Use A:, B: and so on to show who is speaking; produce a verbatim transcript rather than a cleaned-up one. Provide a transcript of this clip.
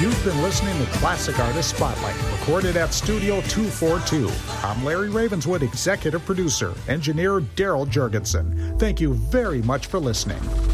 A: You've been listening to Classic Artist Spotlight, recorded at Studio two forty-two. I'm Larry Ravenswood, executive producer, engineer Daryl Jurgensen. Thank you very much for listening.